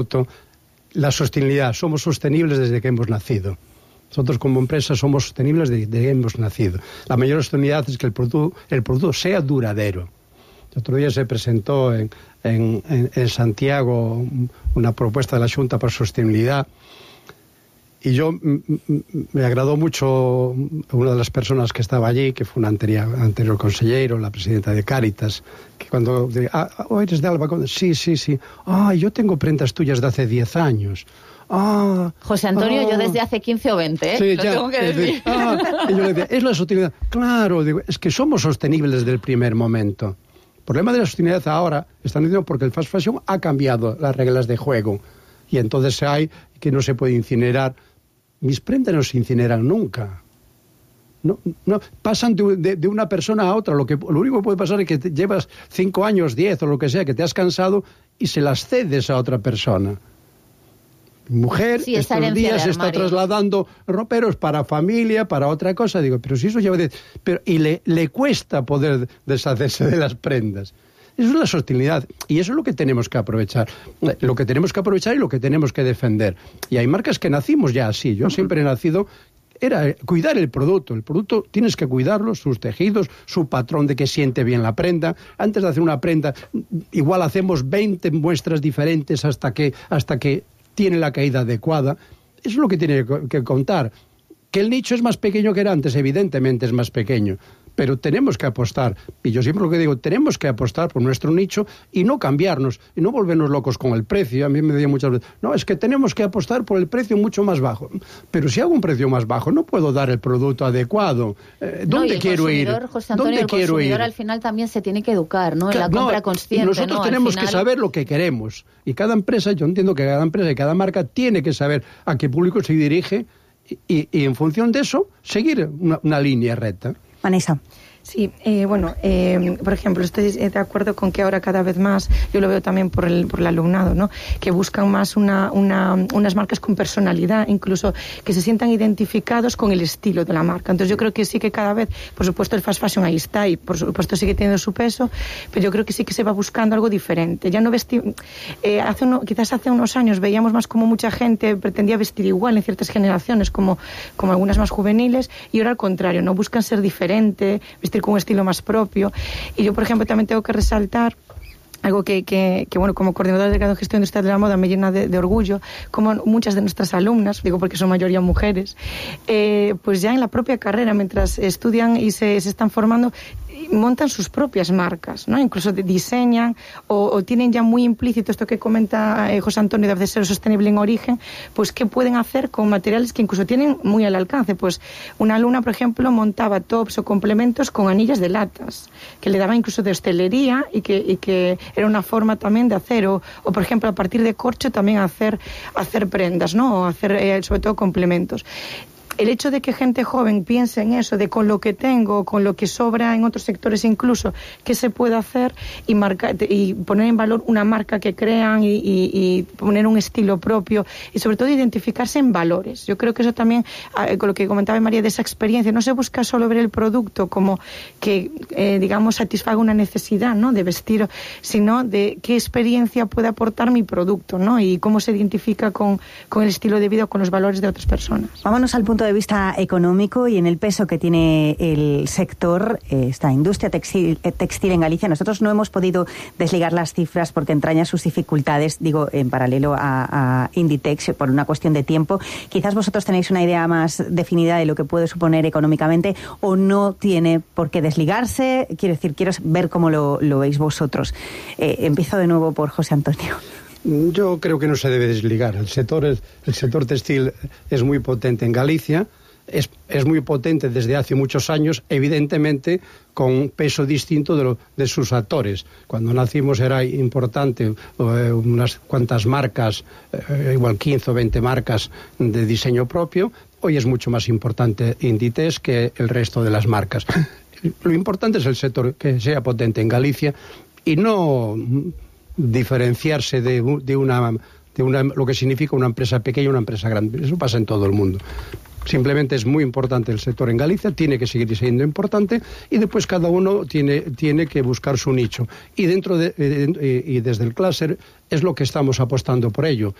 la sostenibilidad. Somos sostenibles desde que hemos nacido. Nosotros como empresa somos sostenibles desde que hemos nacido. La mayor sostenibilidad es que el producto sea duradero. El otro día se presentó en Santiago una propuesta de la Xunta para Sostenibilidad y yo me agradó mucho una de las personas que estaba allí, que fue un anterior consejero, la presidenta de Cáritas, que cuando ¿eres de Alba? Sí. Yo tengo prendas tuyas de hace 10 años. José Antonio, yo desde hace 15 o 20, sí, lo tengo que decir. Y yo le decía, es la sostenibilidad. Claro, digo, es que somos sostenibles desde el primer momento. El problema de la sostenibilidad ahora están diciendo porque el fast fashion ha cambiado las reglas de juego y entonces hay que no se puede incinerar. Mis prendas no se incineran nunca. No, pasan de una persona a otra. Lo único que puede pasar es que llevas 5 años, 10 o lo que sea, que te has cansado y se las cedes a otra persona. Mi mujer estos días se está trasladando roperos para familia, para otra cosa. Digo, pero si eso lleva... y le cuesta poder deshacerse de las prendas. Eso es la sostenibilidad y eso es lo que tenemos que aprovechar. Lo que tenemos que aprovechar y lo que tenemos que defender. Y hay marcas que nacimos ya así. Yo siempre he nacido... Era cuidar el producto. El producto tienes que cuidarlo, sus tejidos, su patrón de que siente bien la prenda. Antes de hacer una prenda, igual hacemos 20 muestras diferentes hasta que tiene la caída adecuada. Eso es lo que tiene que contar. Que el nicho es más pequeño que era antes, evidentemente es más pequeño. Pero tenemos que apostar, y yo siempre lo que digo, tenemos que apostar por nuestro nicho y no cambiarnos, y no volvernos locos con el precio. A mí me decían muchas veces, no, es que tenemos que apostar por el precio mucho más bajo. Pero si hago un precio más bajo, no puedo dar el producto adecuado. ¿Dónde quiero ir? José Antonio, el consumidor al final también se tiene que educar, ¿no? En la compra consciente. Nosotros tenemos que saber lo que queremos. Y cada empresa, yo entiendo que cada empresa y cada marca tiene que saber a qué público se dirige y en función de eso, seguir una línea recta. Vanessa. Sí, por ejemplo, estoy de acuerdo con que ahora cada vez más, yo lo veo también por el alumnado, ¿no? Que buscan más unas marcas con personalidad, incluso que se sientan identificados con el estilo de la marca. Entonces yo creo que sí que cada vez, por supuesto el fast fashion ahí está y por supuesto sigue teniendo su peso, pero yo creo que sí que se va buscando algo diferente. Ya no quizás hace unos años veíamos más como mucha gente pretendía vestir igual en ciertas generaciones, como algunas más juveniles, y ahora al contrario, no buscan ser diferente, vestir con un estilo más propio. Y yo, por ejemplo, también tengo que resaltar algo que bueno, como coordinadora de grado de gestión industrial de la moda me llena de orgullo, como muchas de nuestras alumnas, digo porque son mayoría mujeres, pues ya en la propia carrera, mientras estudian y se están formando, montan sus propias marcas, ¿no? Incluso diseñan o tienen ya muy implícito esto que comenta José Antonio de ser sostenible en origen, pues qué pueden hacer con materiales que incluso tienen muy al alcance. Pues una alumna, por ejemplo, montaba tops o complementos con anillas de latas, que le daban incluso de hostelería y que era una forma también de hacer, o por ejemplo a partir de corcho también hacer prendas, ¿no? O hacer sobre todo complementos. El hecho de que gente joven piense en eso, de con lo que tengo, con lo que sobra en otros sectores incluso, qué se puede hacer y poner en valor una marca que crean y poner un estilo propio y sobre todo identificarse en valores. Yo creo que eso también, con lo que comentaba María de esa experiencia, no se busca solo ver el producto como que, digamos, satisfaga una necesidad, ¿no?, de vestir, sino de qué experiencia puede aportar mi producto, ¿no?, y cómo se identifica con el estilo de vida o con los valores de otras personas. Vámonos al punto de vista económico y en el peso que tiene el sector, esta industria textil en Galicia. Nosotros no hemos podido desligar las cifras porque entraña sus dificultades, digo, en paralelo a Inditex, por una cuestión de tiempo. Quizás vosotros tenéis una idea más definida de lo que puede suponer económicamente o no tiene por qué desligarse. Quiero decir, quiero ver cómo lo veis vosotros. Empiezo de nuevo por José Antonio. Yo creo que no se debe desligar. El sector textil es muy potente en Galicia, es muy potente desde hace muchos años, evidentemente con peso distinto de sus actores. Cuando nacimos era importante unas cuantas marcas, igual 15 o 20 marcas de diseño propio. Hoy es mucho más importante Inditex que el resto de las marcas. Lo importante es el sector que sea potente en Galicia y no diferenciarse de una lo que significa una empresa pequeña y una empresa grande. Eso pasa en todo el mundo. Simplemente es muy importante el sector en Galicia, tiene que seguir siendo importante, y después cada uno tiene que buscar su nicho. Y y desde el clúster es lo que estamos apostando por ello.